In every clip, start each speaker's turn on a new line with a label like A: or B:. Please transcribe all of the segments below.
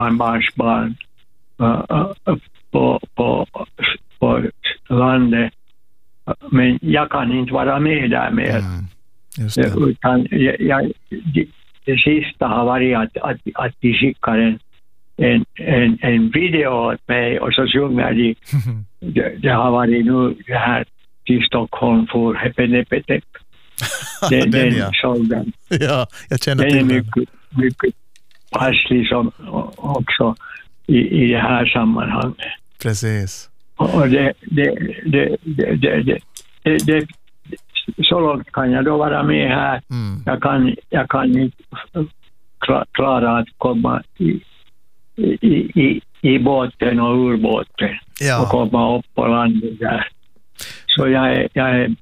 A: barnbarnsbarn på landet. Men jag kan inte vara med där mer.
B: Just det.
A: Utan det sista har varit att de skickar en video åt mig och så sjunger de. Det har varit nu det här till Stockholm för Hepenepetek. Den sången.
B: Ja, jag känner
A: till den.
B: Den
A: är mycket passlig som också i det här sammanhanget.
B: Precis.
A: Och det så långt kan jag då vara med här. Jag kan inte klara att komma i båten och ur båten och komma upp på landet där. Så jag är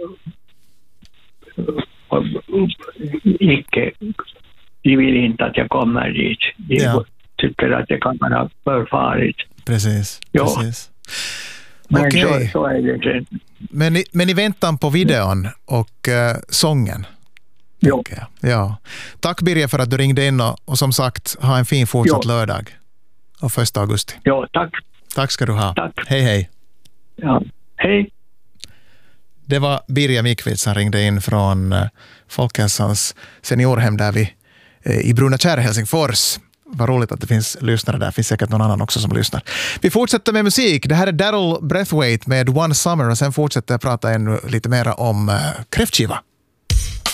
A: icke, de vill inte att jag kommer dit. De tycker att det kan vara förfarligt.
B: Precis.
A: Men
B: okej.
A: Så är det sen.
B: Men i väntan på videon och sången. Ja. Tack Birger för att du ringde in och som sagt, ha en fin fortsatt lördag och 1 augusti.
A: Ja, tack.
B: Tack ska du ha.
A: Tack.
B: Hej.
A: Ja, hej.
B: Det var Birger Mikvits som ringde in från Folkhälsans seniorhem där vi i Brunakärr, Helsingfors. Vad roligt att det finns lyssnare där. Det finns säkert någon annan också som lyssnar. Vi fortsätter med musik. Det här är Daryl Braithwaite med One Summer och sen fortsätter jag prata ännu lite mer om kräftskiva.